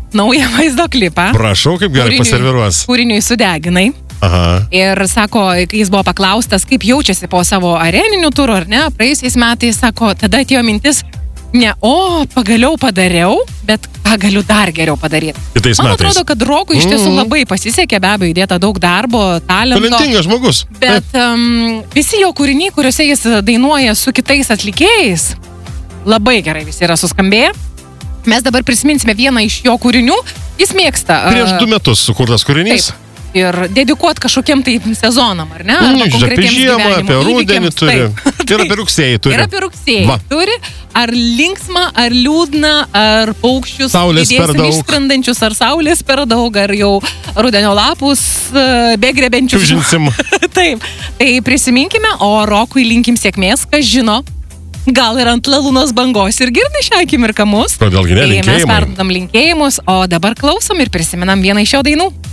naują vaizdo klipą. Prašau, kaip gerai paserviruos. Kūriniui Sudeginai. Aha. Ir sako, kai jis buvo paklaustas, kaip jaučiasi po savo areninių turų, ar ne, praėjusiais metais, sako, tada atėjo mintis, pagaliau padariau, bet ką galiu dar geriau padaryti. Kitais Man metais. atrodo, kad Rokui iš tiesų labai pasisekė, be abejo, įdėta daug darbo, talento. Talentingas žmogus. Bet visi jo kūriniai, kuriuose jis dainuoja su kitais atlikėjais, labai gerai visi yra suskambėję. Mes dabar prisiminsime vieną iš jo kūrinių. Jis mėgsta. Prieš 2 metus sukurtas kūrinys. Taip. Ir dedikuot kažkokiem tai sezonam, ar ne? Apie žiemą, apie rudenį turi. Ir apie rugsėjį turi. Ir apie rugsėjį turi. Ar linksma, ar liūdna, ar paukščius išskrendančius, ar saulės per daug, ar jau rudenio lapus begrebenčius. Čiužinsim. Taip. Tai prisiminkime, o Rokui linkim sėkmės, kas žino. Gal ir ant lalūnos bangos ir girdi šią akimirką mus. Kodėlgi ne, linkėjimai. Mes perdodam linkėjimus, o dabar klausom ir prisimenam vieną iš jo dainų.